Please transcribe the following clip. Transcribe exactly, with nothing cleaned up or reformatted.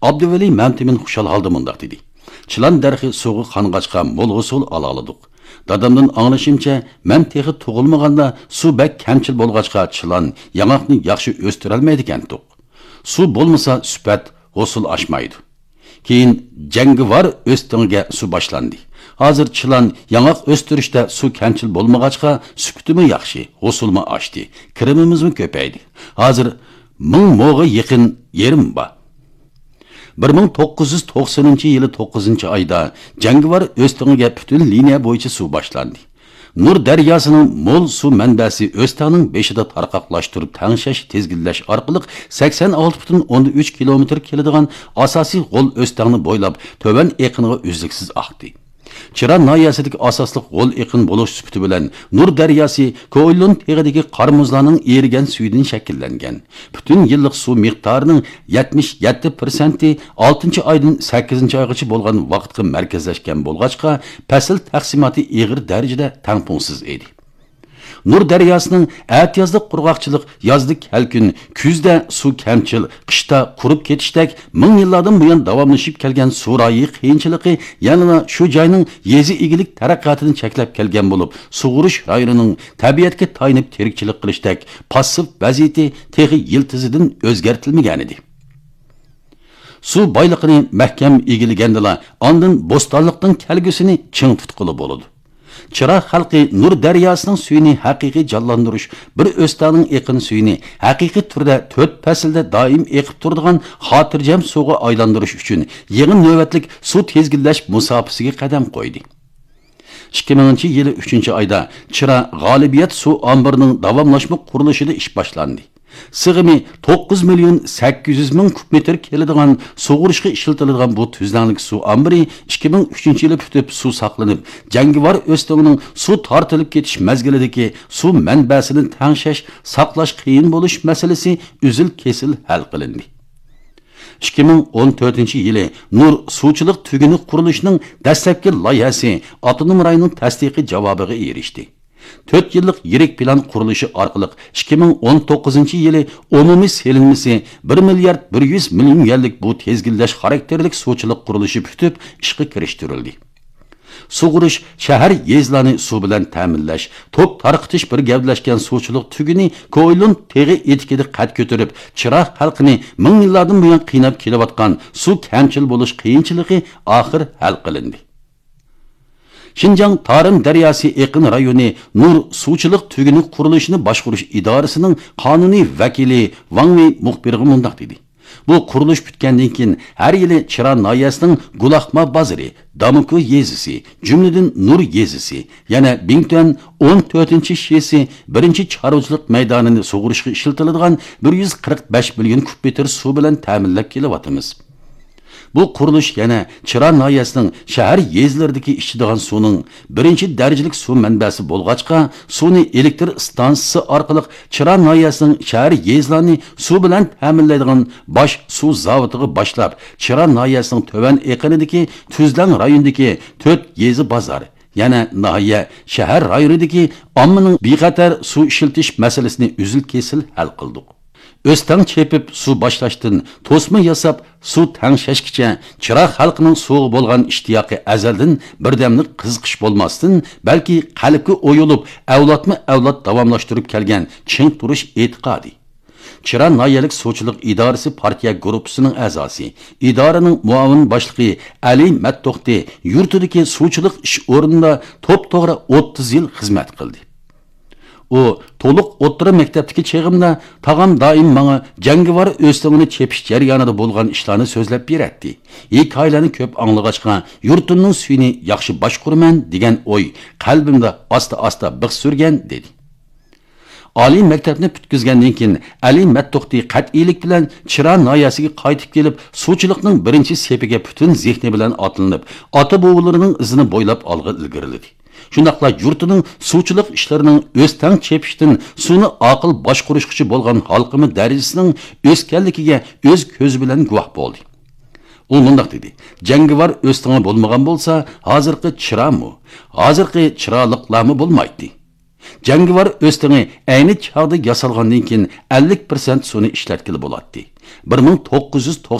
Abduvali Mamtimin xushal halda mundaq dedi. Çılan dərxi soğu qanğaçqa mol usul alalıdıq. Dadamdan anlaşımca, mən texi tuğulmağanda su bək kəmçil bolğaçqa çılan yanaqni yaxşı östürəlməydi kəntuq. Su bolmasa süpət usul aşmaydı. Keyin jangi var östüngə su başlandı. Hazır çılan yanaq östürüşdə su kəmçil bolmağaçqa süpütümü yaxşı, usulmu aşdı. Kirimimizmi köpəydi. Hazır ming moğa yaqin yerim ba. bir ming to'qqiz yuz to'qsoninchi yili to'qqizinchi ayda jangivar o'sting'iga butun liniya bo'yicha suv boshlandi. Nur daryosining mo'l suv manbasi o'stingning beshida tarqoqlashtirib tangshash tezgillash orqali sakson olti butun o'ndan uch kilometr keladigan asosiy g'o'l o'stingni bo'ylab to'van eqiniga uzluksiz oqdi. Chira noyasidagi asosliq g'o'l eqin bo'lish sifati bilan Nur daryosi Ko'ylun teg'idagi qarmuzlarning erigan suvidan shakllangan. Butun yillik suv miqdorining yetmish yetti foizi oltinchi oydan sakkizinchi oygacha bo'lgan vaqtga markazlashgan bo'lg'achqa, fasl taqsimoti ig'ir darajada tangpungsiz edi. Nur daryosining atiyozlik qurg'oqchilik, yozlik halkun, kuzda suv kamchil, qishda qurib ketishdek ming yillardan buyon davomlashib kelgan surayi qiyinchiligi yanada shu joyning yezi egilik taraqqiyotini cheklab kelgan bo'lib, sug'urish rayonining tabiatga tayinib terikchilik qilishdek passiv vaziyati texi yiltizidan o'zgartilmagan edi. Suv boyligini mahkam egilgandila, ondan bo'stonlikning kelgusini ching tutqili bo'ladi. Chira xalqi Nur daryosining suyini haqiqiy jonlantirish, bir o'staning eqin suyini haqiqiy turda to'rt faslda doim eqib turadigan xotirjam suvga aylantirish uchun yig'in navbatlik suv tezgillash musofasiga qadam qo'ydi. ikki minginchi yili uchinchi oyda Chira G'olibiyat suv ombirining davomlashma qurilishida ish boshlandi. Sig'imi to'qqiz million sakkiz yuz ming kub metr keladigan sug'urishga ishlatiladigan bu tuzlanlik suv ombiri ikki ming uchinchi yili tutib suv saqlanib, jangivar o'stingining suv tortilib ketish mazgilidagi suv manbasini tangshash, saqlash qiyin bo'lish masalasi uzil kesil hal qilindi. ikki ming o'n to'rtinchi yili Nur suvchilik tuguni qurilishining dastlabki loyihasi Avtonom rayonning tasdiqi javobiga erishdi. to'rt yillik yirik plan qurilishi orqali ikki ming o'n to'qqizinchi yili umumiy selinmasi bir milliard bir yuz million yillik bu tezgillash xarakterlik suvchilik qurilishi bitib ishga kirishtirildi. Sug'urish, shahar yezlarni suv bilan ta'minlash, to'p tarqitish bir gavlashgan suvchilik tuguni Ko'ylun teg'i etikida qad ko'tarib, Chira xalqini ming yillardan buyon qiynab kelayotgan suv kamchil bo'lish qiyinchiligi oxir hal qilindi. Şinjan Tarım Daryosi eqin rayoni Nur suvchilik tuguni qurilishini boshqarish idorasining qonuniy vakili Wangmi muxbirga mundaq dedi. Bu qurilish bitgandan keyin har yili Chira noyasining Gulaqma bozori, Damuku yezisi, jumladan Nur yezisi, yana Bingtuan o'n to'rtinchi shesi birinchi chorvachilik maydonini sug'urishga ishlatiladigan bir yuz qirq besh million kub metr suv bilan ta'minlab kelyapmiz. Bu qurilish yana Chira noyasining shahar yezlaridagi ichadigan suvning birinchi darajalik suv manbasi bo'lg'achqa, suvni elektr stansiyasi orqali Chira noyasining shahar yezlarini suv bilan ta'minlaydigan bosh suv zavodiga boshlab, Chira noyasining to'van eqinidagi Tuzlan rayonidagi to'rt yezi bozor, yana noya shahar rayonidagi ommaning bexatar suv ishlatish masalasini uzil kesil hal qildik. O'stang chepib suv boshlashdan to'sma yasab suv tangshashgacha Chira xalqining suvga bo'lgan ishtiyoqi azaldan birdamlik qiziqish bo'lmasdan, balki qalbga o'yilib, avlodma avlod davomlashtirib kelgan ching turish e'tiqodi. Chira noyalik suvchilik idorasi partiya guruhisining a'zosi, idoraning muavin boshlig'i Ali Matto'xti yurtidagi suvchilik ish o'rnida to'p-to'g'ri o'ttiz yil xizmat qildi. O to'liq o'ttira maktabdagi cheg'imda tag'am doim menga jangivar o'stingini chepish jarayonida bo'lgan ishlarni so'zlab beradi. Hikoyalarni ko'p anglag'achqa yurtimning suyini yaxshi boshquraman degan o'y qalbimda asta-asta biq surgan dedi. Oliy maktabni bitkizgandan keyin Ali Matto'xti qat'iylik bilan Chira noyasiga qaytib kelib, suvchilikning birinchi sepiga butun zehni bilan otlanib, ota-bobolarining izini bo'ylab olg'a ilgariladi. Shundaqla yurtining suvchilik ishlarining o'stang chepishdan suvni aql boshqarishchi bo'lgan xalqimi darajasining o'sganligiga o'z ko'zi bilan guvoh bo'ldi. U mundaq dedi: "Jangivar o'stingi bo'lmagan bo'lsa, hozirgi Chirami, hozirgi Chiraliqlarmi bo'lmaydi. Jangivar o'stingi ayni chog'da yasalgandan keyin ellik foiz suvni ishlatkili bo'ladi. bir ming to'qqiz yuz